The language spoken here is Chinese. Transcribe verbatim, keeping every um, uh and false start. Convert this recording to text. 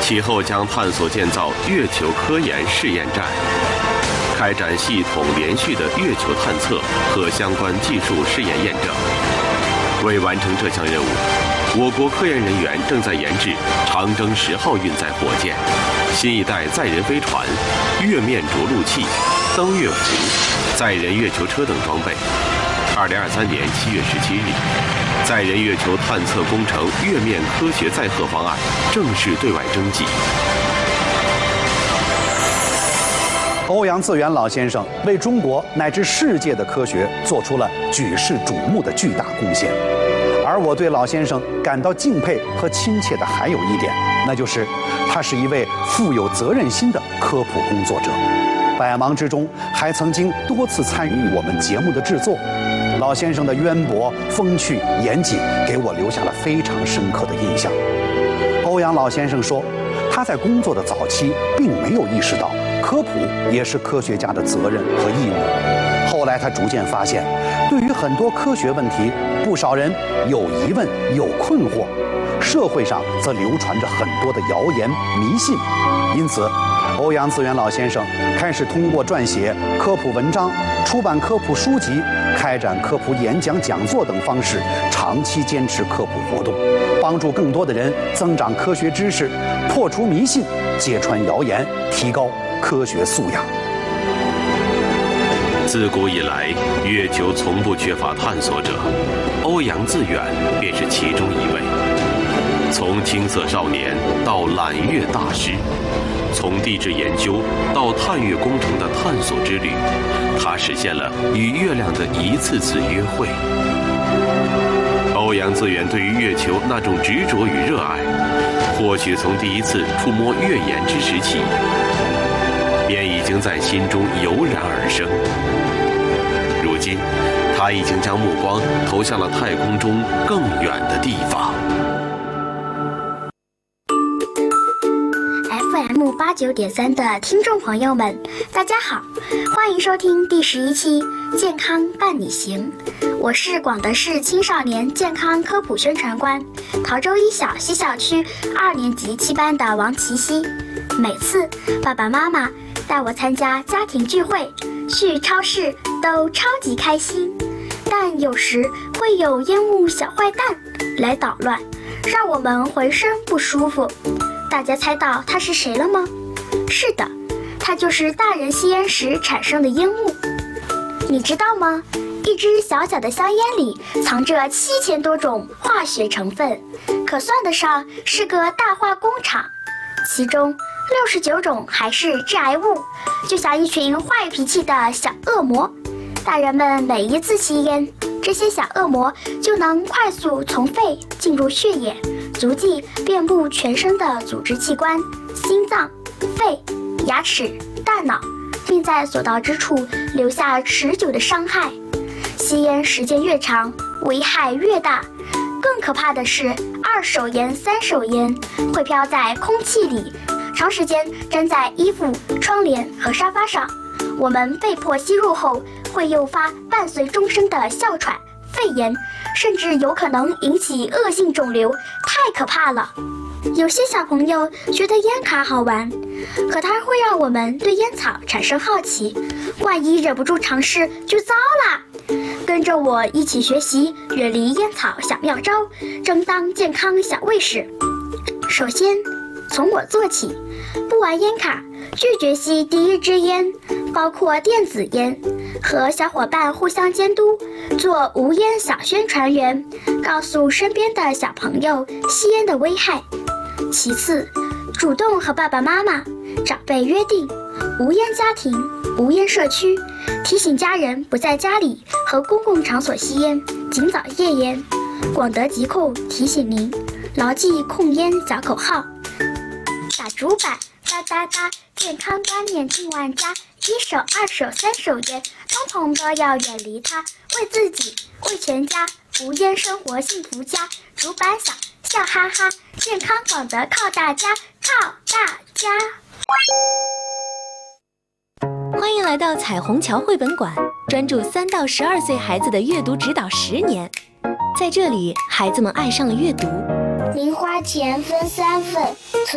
其后将探索建造月球科研试验站，开展系统连续的月球探测和相关技术试验验证。为完成这项任务，我国科研人员正在研制长征十号运载火箭、新一代载人飞船、月面着陆器、登月服、载人月球车等装备。二零二三年七月十七日，载人月球探测工程月面科学载荷方案正式对外征集。 欧阳自远老先生为中国乃至世界的科学做出了举世瞩目的巨大贡献，而我对老先生感到敬佩和亲切的还有一点，那就是他是一位富有责任心的科普工作者，百忙之中还曾经多次参与我们节目的制作。老先生的渊博、风趣、严谨给我留下了非常深刻的印象。欧阳老先生说，他在工作的早期并没有意识到科普也是科学家的责任和义务。后来他逐渐发现，对于很多科学问题，不少人有疑问、有困惑，社会上则流传着很多的谣言、迷信。因此，欧阳自远老先生开始通过撰写科普文章、出版科普书籍、开展科普演讲讲座等方式，长期坚持科普活动，帮助更多的人增长科学知识，破除迷信，揭穿谣言，提高科学素养。 自古以来，月球从不缺乏探索者，欧阳自远便是其中一位。从青涩少年到揽月大师，从地质研究到探月工程的探索之旅，他实现了与月亮的一次次约会。欧阳自远对于月球那种执着与热爱，或许从第一次触摸月岩之时起，便已经在心中油然而生。如今，他已经将目光投向了太空中更远的地方。 F M 八九点三的听众朋友们，大家好，欢迎收听第十一期《健康伴你行》，我是广德市青少年健康科普宣传官，陶州一小西校区二年级七班的王琪熙。每次爸爸妈妈带我参加家庭聚会、去超市都超级开心，但有时会有烟雾小坏蛋来捣乱，让我们浑身不舒服。大家猜到他是谁了吗？是的，他就是大人吸烟时产生的烟雾。你知道吗？一支小小的香烟里藏着七千多种化学成分，可算得上是个大化工厂。其中六十九种还是致癌物，就像一群坏脾气的小恶魔。大人们每一次吸烟，这些小恶魔就能快速从肺进入血液，足迹遍布全身的组织器官，心脏、肺、牙齿、大脑，并在所到之处留下持久的伤害。吸烟时间越长，危害越大。更可怕的是，二手烟、三手烟会飘在空气里，长时间粘在衣服、窗帘和沙发上。我们被迫吸入后，会诱发伴随终生的哮喘、肺炎，甚至有可能引起恶性肿瘤，太可怕了。有些小朋友觉得烟卡好玩，可它会让我们对烟草产生好奇，万一忍不住尝试就糟啦。跟着我一起学习远离烟草小妙招，争当健康小卫士。首先从我做起，不玩烟卡，拒绝吸第一支烟，包括电子烟，和小伙伴互相监督，做无烟小宣传员，告诉身边的小朋友吸烟的危害。其次，主动和爸爸妈妈、长辈约定无烟家庭、无烟社区，提醒家人不在家里和公共场所吸烟，尽早戒烟。广德疾控提醒您，牢记控烟小口号。打主板，哒哒哒，健康观念进万家，一手、二手、三手烟，通通都要远离它，为自己，为全家，无烟生活幸福家。主板响，笑哈哈，健康广德靠大家，靠大家。 欢迎来到彩虹桥绘本馆，专注三到十二岁孩子的阅读指导十年。在这里，孩子们爱上了阅读。 零花钱分三份。